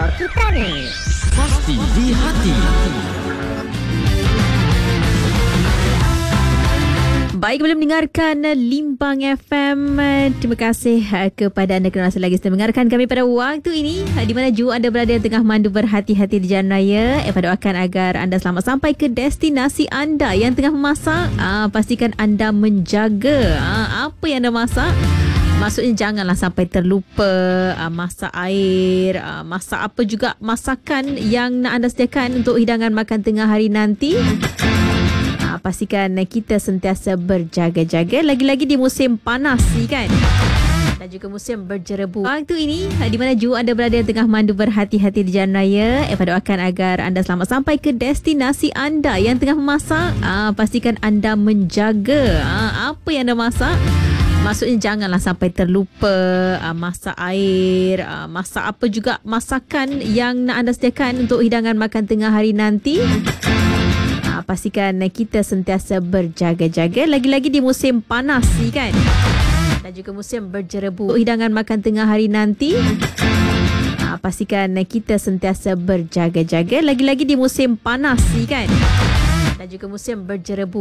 Dengar kita ni. Pasti di hati. Baik, belum mendengarkan Limbang FM. Terima kasih kepada anda kerana masih lagi setia mendengarkan kami pada waktu ini. Di mana jua anda berada tengah mandu berhati-hati di jalan raya. Eva doakan agar anda selamat sampai ke destinasi anda. Yang tengah memasak, pastikan anda menjaga apa yang anda masak. Maksudnya janganlah sampai terlupa masak air, masak apa juga masakan yang nak anda sediakan untuk hidangan makan tengah hari nanti. Pastikan kita sentiasa berjaga-jaga, lagi-lagi di musim panas ni kan, dan juga musim berjerebu. Waktu ini di mana jua anda berada tengah mandu berhati-hati di jalan raya. Eva doakan agar anda selamat sampai ke destinasi anda. Yang tengah memasak, pastikan anda menjaga apa yang anda masak. Maksudnya janganlah sampai terlupa masak air, masak apa juga masakan yang nak anda sediakan untuk hidangan makan tengah hari nanti. Pastikan kita sentiasa berjaga-jaga, lagi-lagi di musim panas ni kan, dan juga musim berjerebu. Hidangan makan tengah hari nanti, pastikan kita sentiasa berjaga-jaga, lagi-lagi di musim panas ni kan, dan juga musim berjerebu.